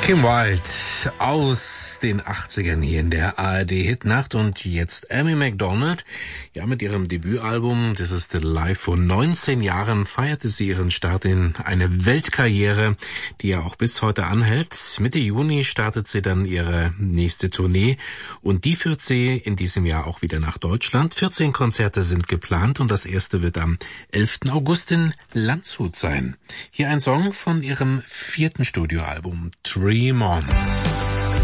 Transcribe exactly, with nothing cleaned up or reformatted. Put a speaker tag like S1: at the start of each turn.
S1: Kim Wilde aus den achtzigern hier in der A R D-Hitnacht und jetzt Amy Macdonald. Ja, mit ihrem Debütalbum This Is The Life vor neunzehn Jahren feierte sie ihren Start in eine Weltkarriere, die ja auch bis heute anhält. Mitte Juni startet sie dann ihre nächste Tournee und die führt sie in diesem Jahr auch wieder nach Deutschland. vierzehn Konzerte sind geplant und das erste wird am elften August in Landshut sein. Hier ein Song von ihrem vierten Studioalbum Dream On.